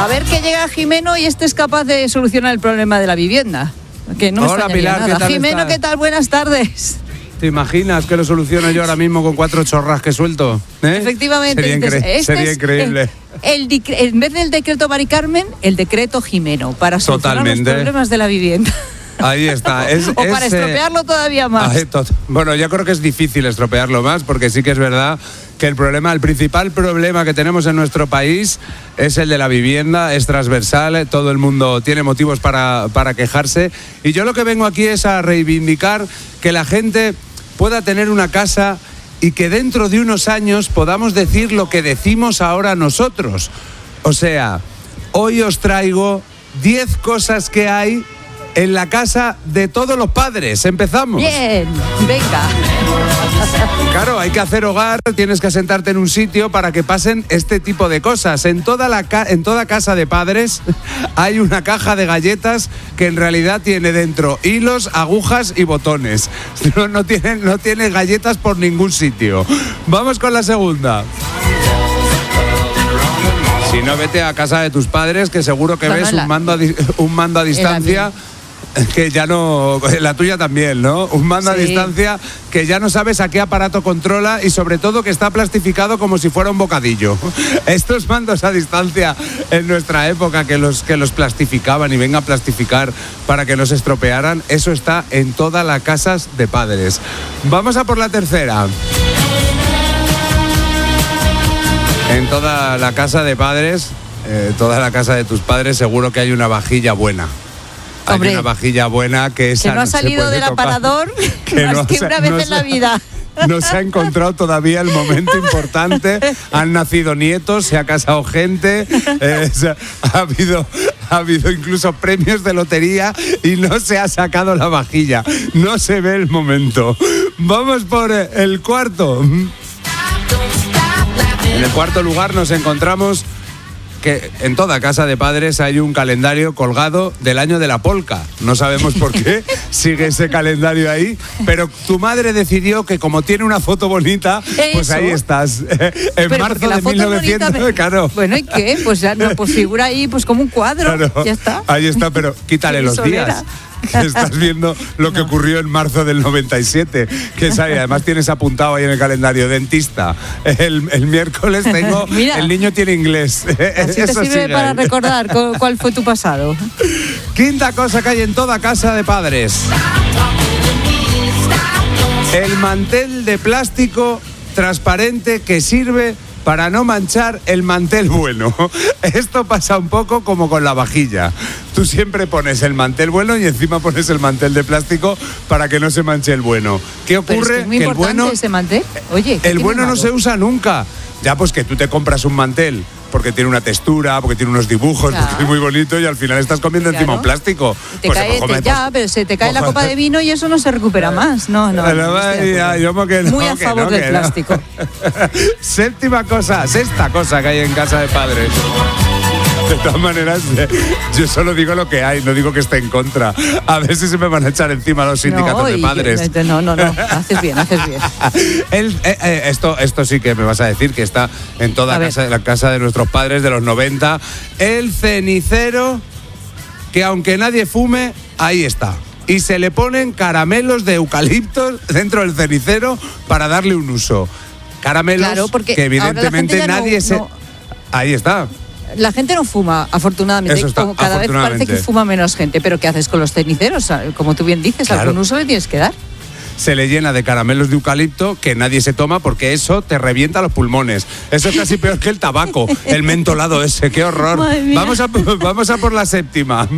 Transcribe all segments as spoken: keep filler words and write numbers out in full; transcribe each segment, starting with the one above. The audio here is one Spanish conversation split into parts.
A ver que llega Jimeno y este es capaz de solucionar el problema de la vivienda. Que no me Hola, extrañaría Pilar, nada. ¿qué tal Jimeno, estás? ¿qué tal? Buenas tardes. ¿Te imaginas que lo soluciono yo ahora mismo con cuatro chorras que suelto? ¿Eh? Efectivamente. Sería, incre- este sería es increíble. El, el dicre- en vez del decreto Mari Carmen, el decreto Jimeno, para solucionar Totalmente. los problemas de la vivienda. Ahí está. Es, o para es, eh, estropearlo todavía más. Ay, tot- bueno, yo creo que es difícil estropearlo más, porque sí que es verdad que el problema, el principal problema que tenemos en nuestro país es el de la vivienda, es transversal, todo el mundo tiene motivos para, para quejarse, y yo lo que vengo aquí es a reivindicar que la gente pueda tener una casa y que dentro de unos años podamos decir lo que decimos ahora nosotros. O sea, hoy os traigo diez cosas que hay en la casa de todos los padres. Empezamos. Bien, venga. Claro, hay que hacer hogar, tienes que asentarte en un sitio para que pasen este tipo de cosas. En toda, la ca- en toda casa de padres hay una caja de galletas que en realidad tiene dentro hilos, agujas y botones. No, no, tiene, no tiene galletas por ningún sitio. Vamos con la segunda. Si no, vete a casa de tus padres, que seguro que No, no, ves la- un mando a, di- un mando a distancia. Que ya no, la tuya también, ¿no? Un mando Sí. a distancia que ya no sabes a qué aparato controla y sobre todo que está plastificado como si fuera un bocadillo. Estos mandos a distancia en nuestra época que los, que los plastificaban y vengan a plastificar para que no se estropearan, eso está en todas las casas de padres. Vamos a por la tercera. En toda la casa de padres, eh, toda la casa de tus padres, seguro que hay una vajilla buena. Hay Hombre, una vajilla buena que esa Que no ha se salido puede del tocar. aparador Que más no que se- una vez no en la se- vida. No se ha encontrado todavía el momento importante. Han nacido nietos, se ha casado gente, eh, se ha, ha habido, ha habido incluso premios de lotería y no se ha sacado la vajilla. No se ve el momento. Vamos por eh, el cuarto. En el cuarto lugar nos encontramos que en toda casa de padres hay un calendario colgado del año de la polca. No sabemos por qué sigue ese calendario ahí, pero tu madre decidió que como tiene una foto bonita, pues Eso. ahí estás. En Pero marzo porque la de foto mil novecientos, bonita me- claro. Bueno, ¿y qué? Pues ya no, pues figura ahí pues como un cuadro. Claro, Ya está. ahí está, pero quítale Qué los solera. días. Que estás viendo lo que ocurrió en marzo del noventa y siete. Que es ahí, además tienes apuntado ahí en el calendario, dentista. El, el miércoles tengo, Mira. el niño tiene inglés. Así te Eso sirve sigue para ahí. recordar cu- cuál fue tu pasado. Quinta cosa que hay en toda casa de padres. El mantel de plástico transparente que sirve para no manchar el mantel bueno. Esto pasa un poco como con la vajilla. Tú siempre pones el mantel bueno y encima pones el mantel de plástico para que no se manche el bueno. ¿Qué Pero es ocurre? que es muy que el importante bueno, ese mantel. Oye, ¿qué el tiene bueno no malo? se usa nunca. Ya, pues que tú te compras un mantel porque tiene una textura, porque tiene unos dibujos, Ya. porque es muy bonito y al final estás comiendo encima Claro. un plástico. Te Pues, cae, pues, te- pues, ya, pero se te cae la ojo. copa de vino y eso no se recupera más. No, no. Pero, no estoy de ya, acuerdo. yo como que no, Muy a que favor no, del que no. plástico. Séptima cosa, sexta cosa que hay en casa de padres. De todas maneras, eh, yo solo digo lo que hay, no digo que esté en contra. A ver si se me van a echar encima los sindicatos No, de y- padres. No, no, no. Haces bien, haces bien. El- eh, eh, esto, esto sí que me vas a decir que está en toda A ver. casa, la casa de nuestros padres de los noventa. El cenicero, que aunque nadie fume, ahí está. Y se le ponen caramelos de eucalipto dentro del cenicero para darle un uso. Caramelos Claro, porque que ahora la evidentemente gente ya no- nadie se... no- Ahí está. La gente no fuma, afortunadamente. Eso está, Como cada vez parece afortunadamente. que fuma menos gente. Pero ¿qué haces con los ceniceros? Como tú bien dices, Claro. algún uso le tienes que dar. Se le llena de caramelos de eucalipto que nadie se toma porque eso te revienta los pulmones. Eso es casi peor que el tabaco, el mentolado ese, qué horror. Madre mía. Vamos a, vamos a por la séptima.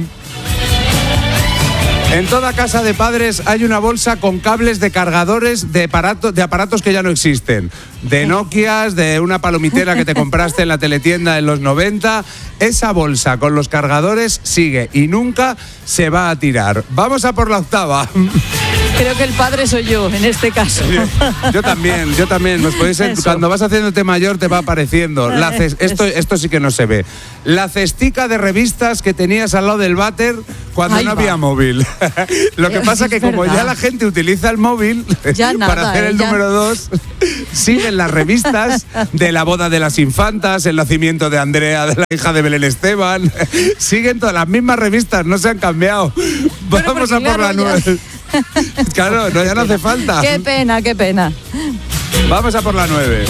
En toda casa de padres hay una bolsa con cables de cargadores de, aparato- de aparatos que ya no existen. De Nokias, de una palomitera que te compraste en la teletienda en los noventa. Esa bolsa con los cargadores sigue y nunca se va a tirar. Vamos a por la octava. Creo que el padre soy yo en este caso. Yo también, yo también. Nos podéis, Eso. cuando vas haciéndote mayor te va apareciendo. La ces- esto, esto sí que no se ve. La cestica de revistas que tenías al lado del váter cuando Ahí no va. había móvil. Lo que pasa Es que como verdad. ya la gente utiliza el móvil Ya para nada, hacer eh, el ya. número dos, sigue siguen las revistas de la boda de las infantas, el nacimiento de Andrea, de la hija de Belén Esteban. Siguen todas las mismas revistas, no se han cambiado. Bueno, Vamos a por claro, la nueve. Ya... Claro, no, ya no hace falta. Qué pena, qué pena. Vamos a por la nueve.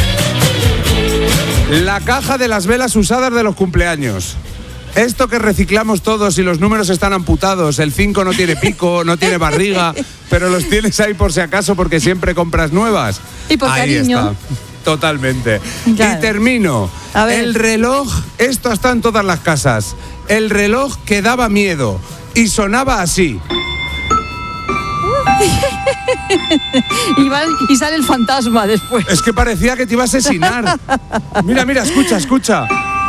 La caja de las velas usadas de los cumpleaños. Esto que reciclamos todos y los números están amputados, el cinco no tiene pico, no tiene barriga, pero los tienes ahí por si acaso porque siempre compras nuevas. Y por ahí cariño. Está. Totalmente. Claro. Y termino. A ver. El reloj, esto está en todas las casas. El reloj que daba miedo y sonaba así. y, va, y sale el fantasma después. Es que parecía que te iba a asesinar. Mira, mira, escucha, escucha.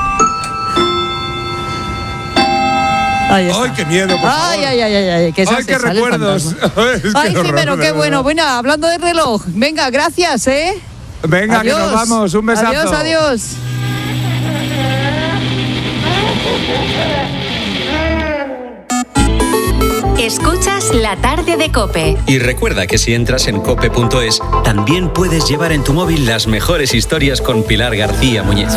Ahí está. ¡Ay, qué miedo, por favor! Ay, ay, ay, ay, ay, que ¡Ay, qué recuerdos! Es Ay, que Jimeno, horror, qué de bueno. verdad. Bueno, hablando de reloj, venga, gracias, ¿eh? Venga, adiós. que nos vamos. Un besazo. Adiós, adiós. Escuchas La Tarde de COPE. Y recuerda que si entras en cope punto es, también puedes llevar en tu móvil las mejores historias con Pilar García Muñiz.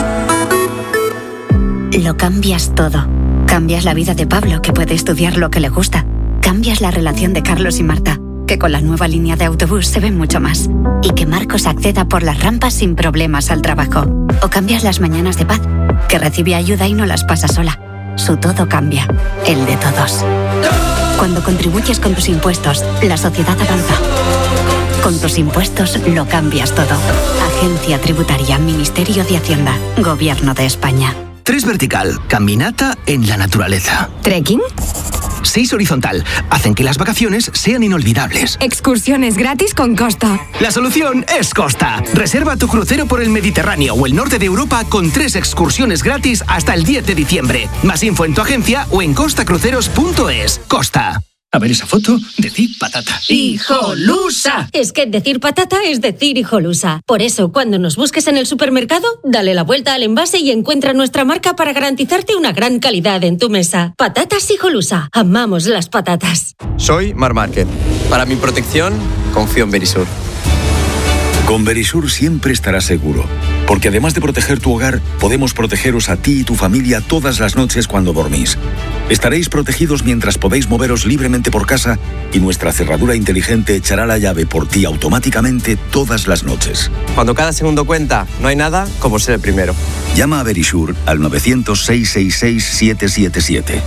Lo cambias todo. Cambias la vida de Pablo, que puede estudiar lo que le gusta. Cambias la relación de Carlos y Marta, que con la nueva línea de autobús se ven mucho más. Y que Marcos acceda por las rampas sin problemas al trabajo. O cambias las mañanas de Paz, que recibe ayuda y no las pasa sola. Su todo cambia, el de todos. Cuando contribuyes con tus impuestos, la sociedad avanza. Con tus impuestos lo cambias todo. Agencia Tributaria, Ministerio de Hacienda, Gobierno de España. Tres vertical, caminata en la naturaleza. ¿Trekking? Seis horizontal, hacen que las vacaciones sean inolvidables. Excursiones gratis con Costa. La solución es Costa. Reserva tu crucero por el Mediterráneo o el norte de Europa con tres excursiones gratis hasta el diez de diciembre. Más info en tu agencia o en costa cruceros punto es. Costa. A ver esa foto, decir patata. ¡Hijolusa! Es que decir patata es decir hijolusa. Por eso, cuando nos busques en el supermercado, dale la vuelta al envase y encuentra nuestra marca para garantizarte una gran calidad en tu mesa. Patatas hijolusa. Amamos las patatas. Soy Mar Márquez. Para mi protección, confío en Verisur. Con Verisur siempre estarás seguro, porque además de proteger tu hogar, podemos protegeros a ti y tu familia todas las noches cuando dormís. Estaréis protegidos mientras podéis moveros libremente por casa y nuestra cerradura inteligente echará la llave por ti automáticamente todas las noches. Cuando cada segundo cuenta, no hay nada como ser el primero. Llama a Verisur al novecientos, seiscientos sesenta y seis, siete siete siete.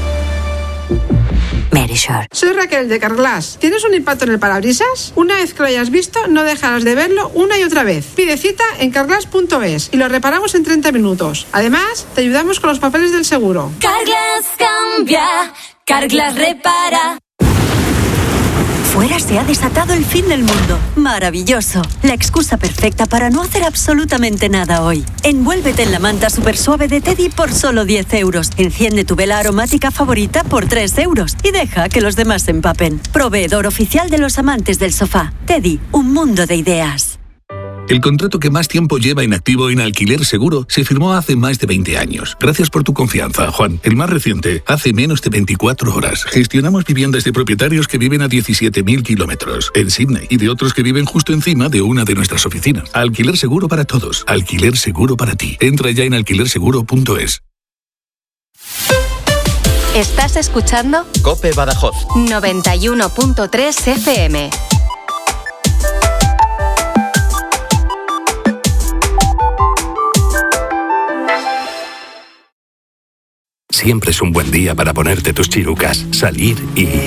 Verisur. Soy Raquel de Carglass. ¿Tienes un impacto en el parabrisas? Una vez que lo hayas visto, no dejarás de verlo una y otra vez. Pide cita en carglass punto es y lo reparamos en treinta minutos. Además, te ayudamos con los papeles del seguro. Carglass cambia, Carglass repara. Fuera se ha desatado el fin del mundo. Maravilloso. La excusa perfecta para no hacer absolutamente nada hoy. Envuélvete en la manta super suave de Teddy por solo diez euros. Enciende tu vela aromática favorita por tres euros. Y deja que los demás se empapen. Proveedor oficial de los amantes del sofá. Teddy, un mundo de ideas. El contrato que más tiempo lleva inactivo en Alquiler Seguro se firmó hace más de veinte años. Gracias por tu confianza, Juan. El más reciente, hace menos de veinticuatro horas. Gestionamos viviendas de propietarios que viven a diecisiete mil kilómetros en Sydney y de otros que viven justo encima de una de nuestras oficinas. Alquiler Seguro para todos. Alquiler Seguro para ti. Entra ya en alquiler seguro punto es. ¿Estás escuchando? COPE Badajoz. noventa y uno punto tres F M. Siempre es un buen día para ponerte tus chirucas, salir y... Que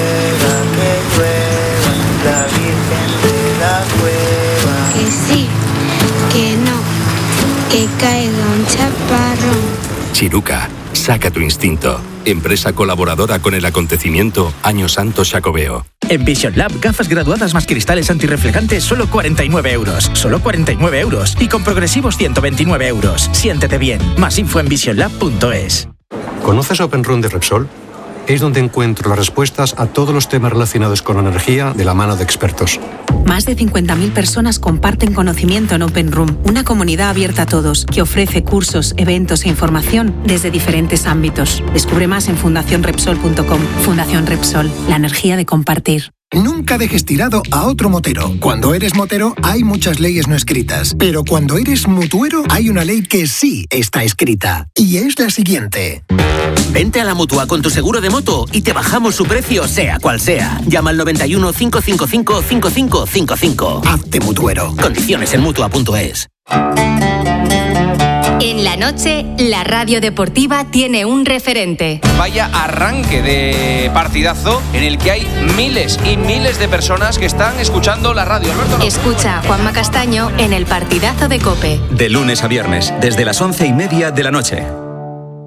sí, que no, que caiga un chaparrón. Chiruca, saca tu instinto. Empresa colaboradora con el acontecimiento Año Santo Xacobeo. En Vision Lab, gafas graduadas más cristales antirreflejantes, solo cuarenta y nueve euros. Solo cuarenta y nueve euros. Y con progresivos ciento veintinueve euros. Siéntete bien. Más info en vision lab punto es. ¿Conoces Open Room de Repsol? Es donde encuentro las respuestas a todos los temas relacionados con la energía de la mano de expertos. Más de cincuenta mil personas comparten conocimiento en Open Room, una comunidad abierta a todos que ofrece cursos, eventos e información desde diferentes ámbitos. Descubre más en fundación repsol punto com. Fundación Repsol, la energía de compartir. Nunca dejes tirado a otro motero. Cuando eres motero hay muchas leyes no escritas, pero cuando eres mutuero hay una ley que sí está escrita. Y es la siguiente. Vente a la Mutua con tu seguro de moto y te bajamos su precio sea cual sea. Llama al noventa y uno, cinco cinco cinco, cinco cinco cinco cinco. Hazte mutuero. Condiciones en mutua punto es. En la noche, la radio deportiva tiene un referente. Vaya arranque de partidazo en el que hay miles y miles de personas que están escuchando la radio. Alberto, no. Escucha a Juanma Castaño en el partidazo de COPE. De lunes a viernes, desde las once y media de la noche.